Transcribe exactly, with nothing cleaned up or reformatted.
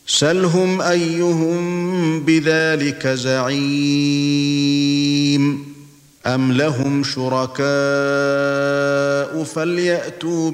سَلْهُمْ أَيُّهُم بِذَلِكَ زَعِيمٌ أَمْ لَهُمْ شُرَكَاءُ فَلْيَأْتُوا